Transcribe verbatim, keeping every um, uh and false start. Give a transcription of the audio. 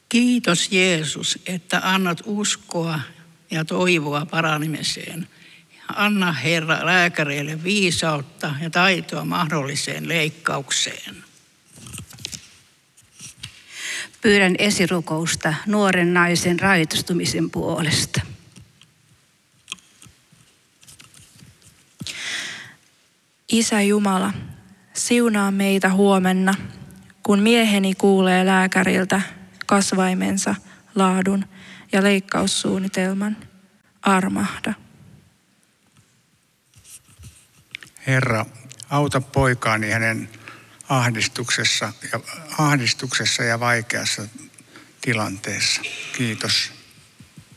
Kiitos Jeesus, että annat uskoa ja toivoa paranemiseen. Anna Herra lääkäreille viisautta ja taitoa mahdolliseen leikkaukseen. Pyydän esirukousta nuoren naisen raitistumisen puolesta. Isä Jumala, siunaa meitä huomenna, kun mieheni kuulee lääkäriltä kasvaimensa laadun ja leikkaussuunnitelman. Armahda. Herra, auta poikaani hänen ahdistuksessa ja, ahdistuksessa ja vaikeassa tilanteessa. Kiitos.